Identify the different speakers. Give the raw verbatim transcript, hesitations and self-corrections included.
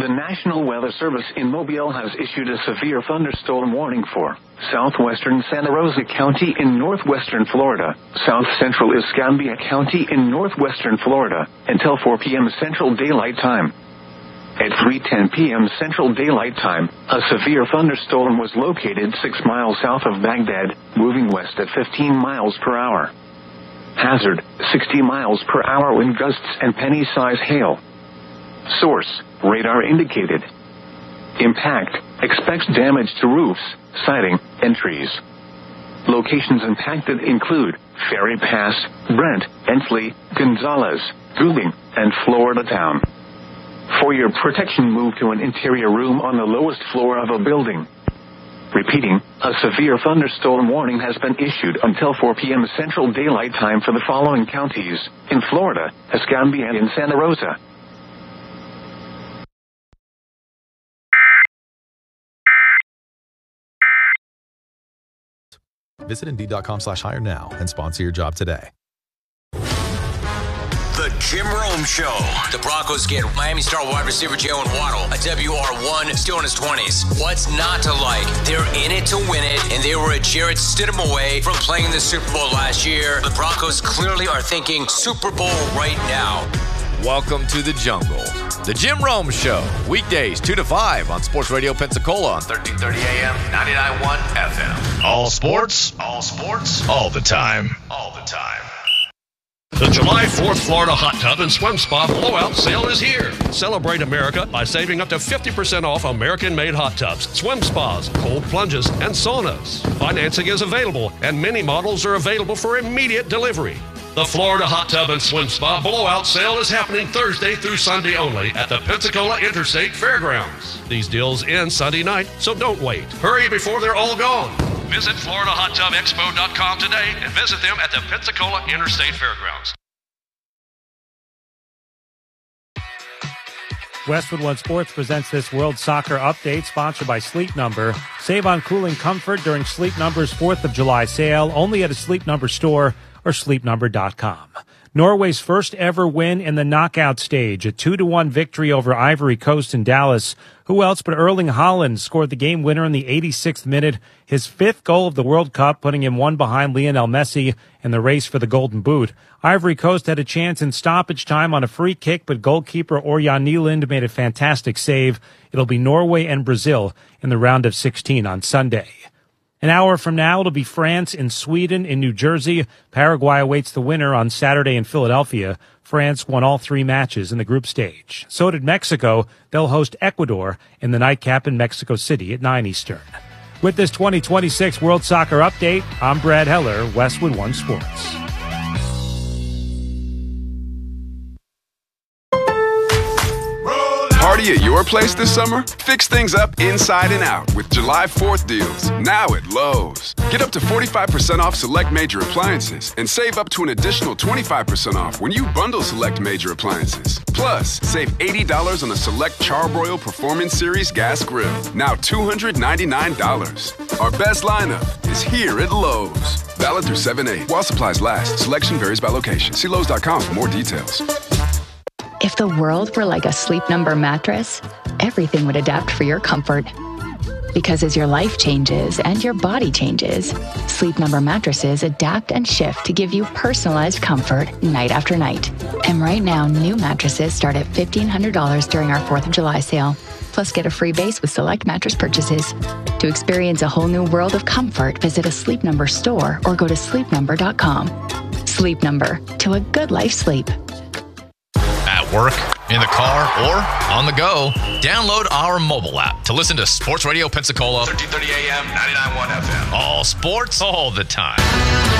Speaker 1: The National Weather Service in Mobile has issued a severe thunderstorm warning for southwestern Santa Rosa County in northwestern Florida, south central Escambia County in northwestern Florida, until four p.m. Central Daylight Time. At three ten p.m. Central Daylight Time, a severe thunderstorm was located six miles south of Baghdad, moving west at fifteen miles per hour. Hazard, sixty miles per hour wind gusts and penny-size hail. Source, radar indicated. Impact, expects damage to roofs, siding, and trees. Locations impacted include Ferry Pass, Brent, Ensley, Gonzales, Goulding, and Florida Town. For your protection, move to an interior room on the lowest floor of a building. Repeating, a severe thunderstorm warning has been issued until four p.m. Central Daylight Time for the following counties in Florida, Escambia and Santa Rosa.
Speaker 2: Visit Indeed.com slash hire now and sponsor your job today.
Speaker 3: The Jim Rome Show. The Broncos get Miami star wide receiver Jalen Waddle, a W R one, still in his twenties. What's not to like? They're in it to win it, and they were a Jarrett Stidham away from playing the Super Bowl last year. The Broncos clearly are thinking Super Bowl right now.
Speaker 4: Welcome to the jungle. The Jim Rome Show. Weekdays, two to five on Sports Radio Pensacola on thirteen thirty A M, ninety-nine point one F M.
Speaker 5: All sports,
Speaker 4: all sports,
Speaker 5: all the time.
Speaker 4: all the time.
Speaker 5: The July fourth Florida Hot Tub and Swim Spa Blowout Sale is here. Celebrate America by saving up to fifty percent off American-made hot tubs, swim spas, cold plunges, and saunas. Financing is available, and many models are available for immediate delivery. The Florida Hot Tub and Swim Spa Blowout Sale is happening Thursday through Sunday only at the Pensacola Interstate Fairgrounds. These deals end Sunday night, so don't wait. Hurry before they're all gone. Visit Florida Hot Tub Expo dot com today and visit them at the Pensacola Interstate Fairgrounds.
Speaker 6: Westwood One Sports presents this World Soccer Update, sponsored by Sleep Number. Save on cooling comfort during Sleep Number's fourth of July sale, only at a Sleep Number store or sleep number dot com. Norway's first ever win in the knockout stage, a two to one victory over Ivory Coast in Dallas. Who else but Erling Haaland scored the game winner in the eighty-sixth minute, his fifth goal of the World Cup, putting him one behind Lionel Messi in the race for the Golden Boot. Ivory Coast had a chance in stoppage time on a free kick, but goalkeeper Orjan Nyland made a fantastic save. It'll be Norway and Brazil in the round of sixteen on Sunday. An hour from now, it'll be France and Sweden in New Jersey. Paraguay awaits the winner on Saturday in Philadelphia. France won all three matches in the group stage. So did Mexico. They'll host Ecuador in the nightcap in Mexico City at nine Eastern. With this twenty twenty-six World Soccer Update, I'm Brad Heller, Westwood One Sports.
Speaker 7: Party at your place this summer? Fix things up inside and out with July fourth deals, now at Lowe's. Get up to forty-five percent off select major appliances and save up to an additional twenty-five percent off when you bundle select major appliances. Plus, save eighty dollars on a select Charbroil Performance Series gas grill, now two hundred ninety-nine dollars. Our best lineup is here at Lowe's. Valid through seven eight. While supplies last, selection varies by location. See Lowe's dot com for more details.
Speaker 8: If the world were like a Sleep Number mattress, everything would adapt for your comfort. Because as your life changes and your body changes, Sleep Number mattresses adapt and shift to give you personalized comfort night after night. And right now, new mattresses start at fifteen hundred dollars during our fourth of July sale. Plus, get a free base with select mattress purchases. To experience a whole new world of comfort, visit a Sleep Number store or go to sleep number dot com. Sleep Number, to a good life sleep.
Speaker 9: At work, in the car, or on the go, download our mobile app to listen to Sports Radio Pensacola,
Speaker 4: thirteen thirty A M, ninety-nine point one F M.
Speaker 9: all sports, all the time.